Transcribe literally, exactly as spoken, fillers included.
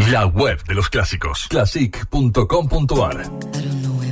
La web de los clásicos. classic punto com punto a r.